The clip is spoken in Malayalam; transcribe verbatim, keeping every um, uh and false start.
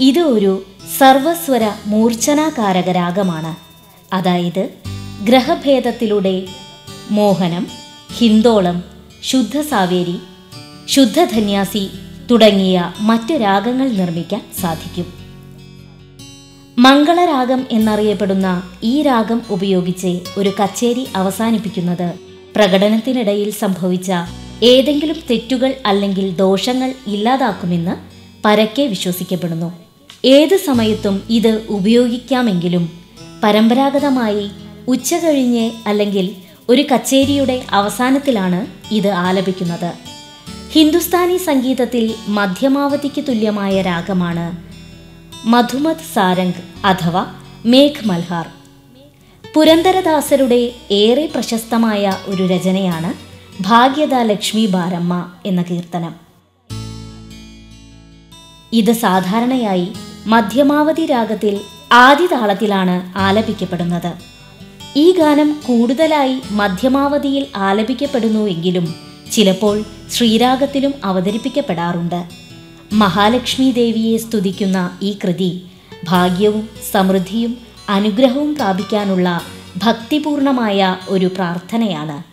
ഇത് ഒരു സർവസ്വര മൂർച്ഛനാകാരക രാഗമാണ്. അതായത് ഗ്രഹഭേദത്തിലൂടെ മോഹനം, ഹിന്ദോളം, ശുദ്ധ സാവേരി, ശുദ്ധധന്യാസി തുടങ്ങിയ മറ്റ് രാഗങ്ങൾ നിർമ്മിക്കാൻ സാധിക്കും. മംഗളരാഗം എന്നറിയപ്പെടുന്ന ഈ രാഗം ഉപയോഗിച്ച് ഒരു കച്ചേരി അവസാനിപ്പിക്കുന്നത് പ്രകടനത്തിനിടയിൽ സംഭവിച്ച ഏതെങ്കിലും തെറ്റുകൾ അല്ലെങ്കിൽ ദോഷങ്ങൾ ഇല്ലാതാക്കുമെന്ന് പരക്കെ വിശ്വസിക്കപ്പെടുന്നു. ഏത് സമയത്തും ഇത് ഉപയോഗിക്കാമെങ്കിലും പരമ്പരാഗതമായി ഉച്ചകഴിഞ്ഞ് അല്ലെങ്കിൽ ഒരു കച്ചേരിയുടെ അവസാനത്തിലാണ് ഇത് ആലപിക്കുന്നത്. ഹിന്ദുസ്ഥാനി സംഗീതത്തിൽ മധ്യമാവതിക്ക് തുല്യമായ രാഗമാണ് മധുമത് സാരംഗ് അഥവാ മേഘ് മൽഹാർ. പുരന്ദരദാസരുടെ ഏറെ പ്രശസ്തമായ ഒരു രചനയാണ് ഭാഗ്യദ ലക്ഷ്മി ബാരമ്മ എന്ന കീർത്തനം. ഇത് സാധാരണയായി മധ്യമാവതി രാഗത്തിൽ ആദിതാളത്തിലാണ് ആലപിക്കപ്പെടുന്നത്. ഈ ഗാനം കൂടുതലായി മധ്യമാവതിയിൽ ആലപിക്കപ്പെടുന്നുവെങ്കിലും ചിലപ്പോൾ ശ്രീരാഗത്തിലും അവതരിപ്പിക്കപ്പെടാറുണ്ട്. മഹാലക്ഷ്മി ദേവിയെ സ്തുതിക്കുന്ന ഈ കൃതി ഭാഗ്യവും സമൃദ്ധിയും അനുഗ്രഹവും പ്രാപിക്കാനുള്ള ഭക്തിപൂർണമായ ഒരു പ്രാർത്ഥനയാണ്.